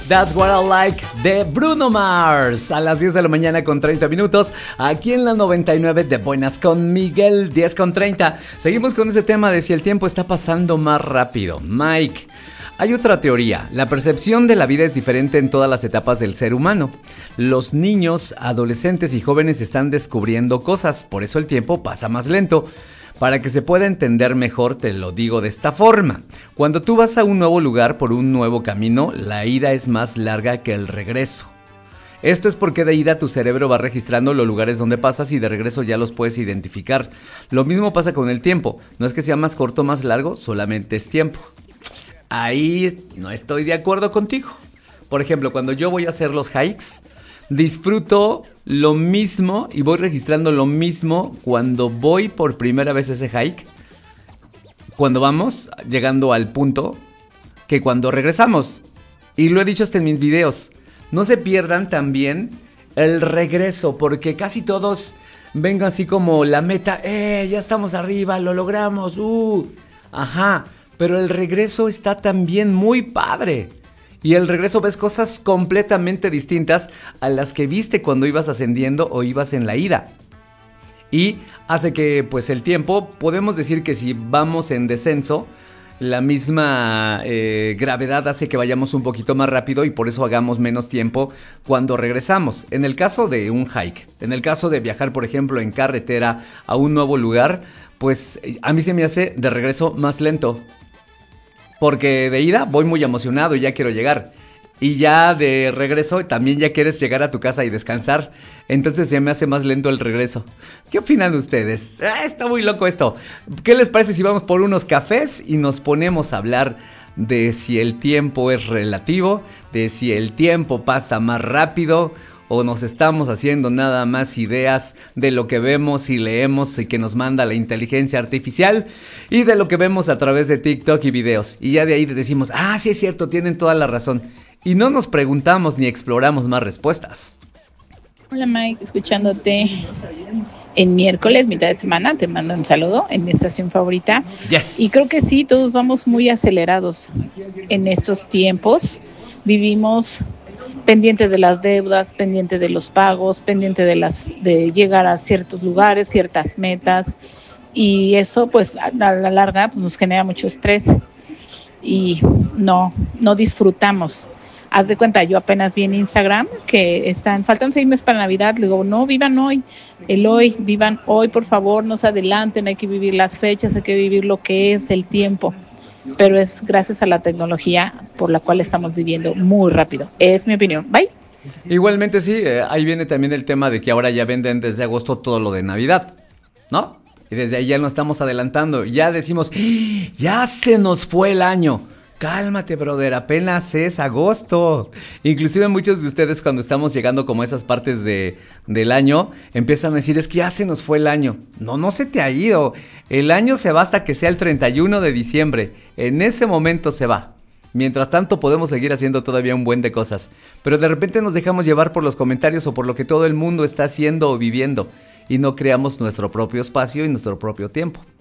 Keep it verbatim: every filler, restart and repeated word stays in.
That's What I Like de Bruno Mars. A las diez de la mañana con treinta minutos. Aquí en la noventa y nueve de Buenas con Miguel, diez con treinta. Seguimos con ese tema de si el tiempo está pasando más rápido. Mike, hay otra teoría. La percepción de la vida es diferente en todas las etapas del ser humano. Los niños, adolescentes y jóvenes están descubriendo cosas. Por eso el tiempo pasa más lento. Para que se pueda entender mejor, te lo digo de esta forma. Cuando tú vas a un nuevo lugar por un nuevo camino, la ida es más larga que el regreso. Esto es porque de ida tu cerebro va registrando los lugares donde pasas y de regreso ya los puedes identificar. Lo mismo pasa con el tiempo. No es que sea más corto o más largo, solamente es tiempo. Ahí no estoy de acuerdo contigo. Por ejemplo, cuando yo voy a hacer los hikes, disfruto lo mismo y voy registrando lo mismo cuando voy por primera vez a ese hike, cuando vamos llegando al punto, que cuando regresamos. Y lo he dicho hasta en mis videos, no se pierdan también el regreso, porque casi todos ven así como la meta, eh, ya estamos arriba, lo logramos, uh, ajá, pero el regreso está también muy padre. Y el regreso ves cosas completamente distintas a las que viste cuando ibas ascendiendo o ibas en la ida. Y hace que pues el tiempo, podemos decir que si vamos en descenso, la misma eh, gravedad hace que vayamos un poquito más rápido y por eso hagamos menos tiempo cuando regresamos. En el caso de un hike, en el caso de viajar por ejemplo en carretera a un nuevo lugar, pues a mí se me hace de regreso más lento. Porque de ida voy muy emocionado y ya quiero llegar. Y ya de regreso también ya quieres llegar a tu casa y descansar. Entonces se me hace más lento el regreso. ¿Qué opinan ustedes? Ah, está muy loco esto. ¿Qué les parece si vamos por unos cafés y nos ponemos a hablar de si el tiempo es relativo? De si el tiempo pasa más rápido o nos estamos haciendo nada más ideas de lo que vemos y leemos y que nos manda la inteligencia artificial y de lo que vemos a través de TikTok y videos. Y ya de ahí decimos, ah, sí es cierto, tienen toda la razón. Y no nos preguntamos ni exploramos más respuestas. Hola Mike, escuchándote en miércoles, mitad de semana, te mando un saludo en mi estación favorita. Yes. Y creo que sí, todos vamos muy acelerados en estos tiempos. Vivimos pendiente de las deudas, pendiente de los pagos, pendiente de las de llegar a ciertos lugares, ciertas metas, y eso pues a la larga pues, nos genera mucho estrés y no, no disfrutamos. Haz de cuenta, yo apenas vi en Instagram que están, faltan seis meses para Navidad, le digo, no, vivan hoy, el hoy, vivan hoy, por favor, no se adelanten, hay que vivir las fechas, hay que vivir lo que es el tiempo. Pero es gracias a la tecnología por la cual estamos viviendo muy rápido. Es mi opinión. Bye. Igualmente sí, eh, ahí viene también el tema de que ahora ya venden desde agosto todo lo de Navidad, ¿no? Y desde ahí ya nos estamos adelantando. Ya decimos, ¡ah! Ya se nos fue el año. Cálmate, brother, apenas es agosto. Inclusive muchos de ustedes cuando estamos llegando como a esas partes de, del año, empiezan a decir, es que ya se nos fue el año. No, no se te ha ido. El año se va hasta que sea el treinta y uno de diciembre. En ese momento se va. Mientras tanto podemos seguir haciendo todavía un buen de cosas. Pero de repente nos dejamos llevar por los comentarios o por lo que todo el mundo está haciendo o viviendo. Y no creamos nuestro propio espacio y nuestro propio tiempo.